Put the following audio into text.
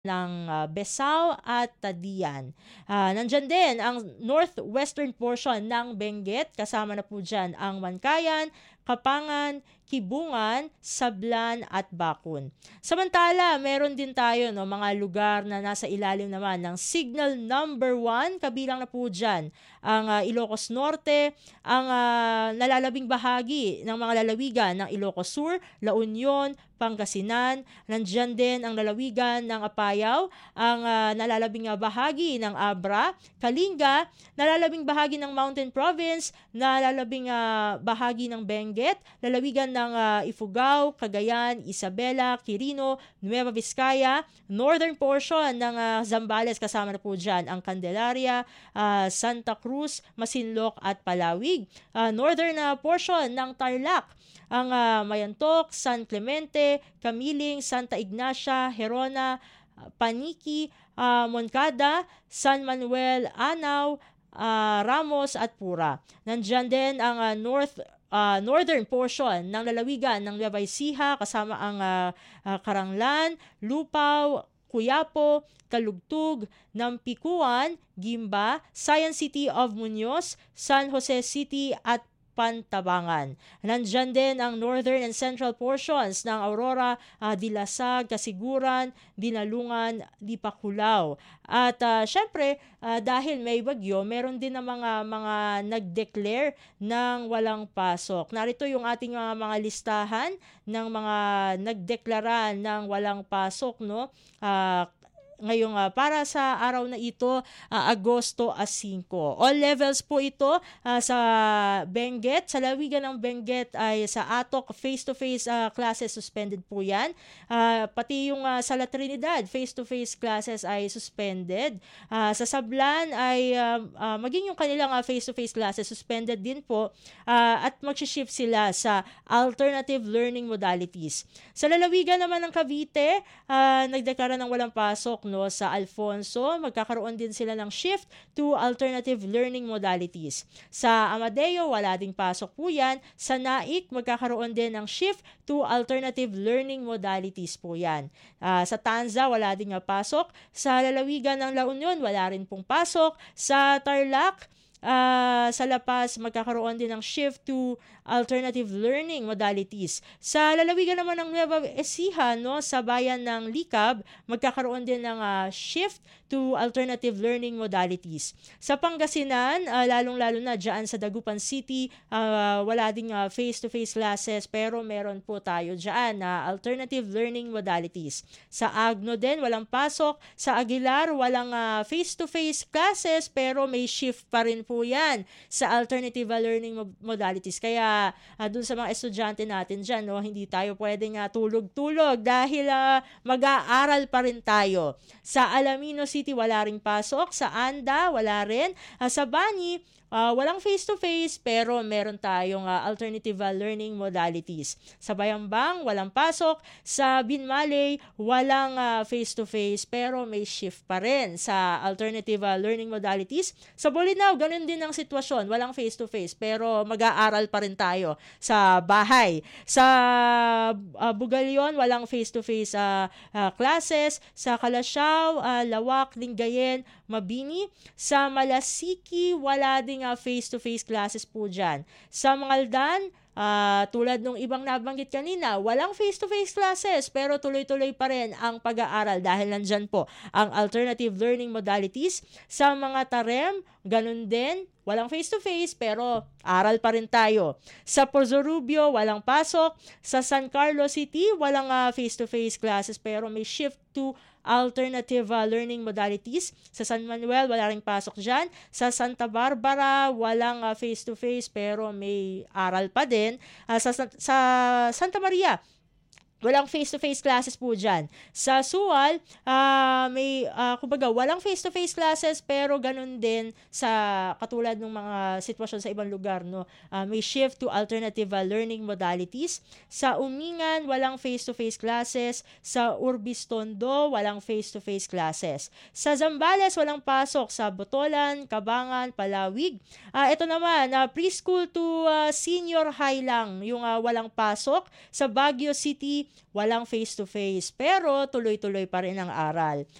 ng Besao at Tadian. Nandyan din ang northwestern portion ng Benguet, kasama na po dyan ang Mankayan, Kapangan, Kibungan, Sablan at Bakun. Samantala, meron din tayo mga lugar na nasa ilalim naman ng Signal Number 1, kabilang na po dyan ang Ilocos Norte, ang nalalabing bahagi ng mga lalawigan ng Ilocos Sur, La Union, Pangasinan. Nandyan din ang lalawigan ng Apayao, ang nalalabing bahagi ng Abra, Kalinga, nalalabing bahagi ng Mountain Province, nalalabing bahagi ng Benguet, lalawigan ng Ifugao, Cagayan, Isabela, Quirino, Nueva Vizcaya, northern portion ng Zambales, kasama na po dyan ang Candelaria, Santa Cruz, Masinloc at Palawig. Northern portion ng Tarlac, ang Mayantok, San Clemente, Camiling, Santa Ignacia, Herona, Paniki, Moncada, San Manuel, Anao, Ramos at Pura. Nandyan din ang northern portion ng lalawigan ng Nueva Ecija, kasama ang Karanglan, Lupaw, Cuyapo, Talugtug, Nampikuan, Gimba, Science City of Muñoz, San Jose City at Pantabangan. Nandyan din ang northern and central portions ng Aurora, Dilasag, Kasiguran, Dinalungan, Dipakulaw. At syempre, dahil may bagyo, meron din ng mga nag-declare ng walang pasok. Narito yung ating mga listahan ng mga nagdeklara ng walang pasok, no? Ngayong para sa araw na ito, Agosto 5. All levels po ito sa Benguet. Sa lawigan ng Benguet ay sa Atok, face-to-face classes suspended po yan. Pati yung sa La Trinidad, face-to-face classes ay suspended. Sa Sablan ay maging yung kanilang face-to-face classes suspended din po at mag-shift sila sa alternative learning modalities. Sa lalawigan naman ng Cavite, nagdeklara ng walang pasok sa Alfonso, magkakaroon din sila ng shift to alternative learning modalities. Sa Amadeo, wala ding pasok po yan. Sa Naik, magkakaroon din ng shift to alternative learning modalities po yan. Sa Tanza, wala ding pasok. Sa lalawigan ng La Union, wala rin pong pasok. Sa Tarlac, sa La Paz, magkakaroon din ng shift to alternative learning modalities. Sa lalawigan naman ng Nueva Ecija, sa bayan ng Likab, magkakaroon din ng shift to alternative learning modalities. Sa Pangasinan, lalong-lalo na dyan sa Dagupan City, wala ding face-to-face classes, pero meron po tayo dyan na alternative learning modalities. Sa Agno din, walang pasok. Sa Aguilar, walang face-to-face classes, pero may shift pa rin po yan sa alternative learning modalities. Kaya dun sa mga estudyante natin dyan, hindi tayo pwedeng tulog-tulog dahil mag-aaral pa rin tayo. Sa Alamino City, wala ring pasok. Sa Anda, wala rin. Sa Bani, walang face-to-face pero meron tayong alternative learning modalities. Sa Bayambang, walang pasok. Sa Binmaley, walang face-to-face pero may shift pa rin sa alternative learning modalities. Sa Bolinao, ganun din ang sitwasyon. Walang face-to-face pero mag-aaral pa rin tayo sa bahay. Sa Bugalion, walang face-to-face classes. Sa Calasiao, Lawak, Lingayen, Mabini. Sa Malasiki, wala ding face-to-face classes po dyan. Sa Mangaldan, tulad nung ibang nabanggit kanina, walang face-to-face classes pero tuloy-tuloy pa rin ang pag-aaral dahil nandyan po ang alternative learning modalities. Sa mga Tarem, ganun din, walang face-to-face pero aral pa rin tayo. Sa Porzorubio, walang pasok. Sa San Carlos City, walang face-to-face classes pero may shift to alternative learning modalities. Sa San Manuel, wala ring pasok dyan. Sa Santa Barbara, walang face-to-face pero may aral pa din. Sa Santa Maria, walang face-to-face classes po dyan. Sa Sual, may, walang face-to-face classes pero ganun din sa katulad ng mga sitwasyon sa ibang lugar, may shift to alternative learning modalities. Sa Umingan, walang face-to-face classes. Sa Urbistondo, walang face-to-face classes. Sa Zambales, walang pasok. Sa Botolan, Cabangan, Palawig. Ito naman, preschool to senior high lang yung walang pasok. Sa Baguio City, walang face-to-face pero tuloy-tuloy pa rin ang aral.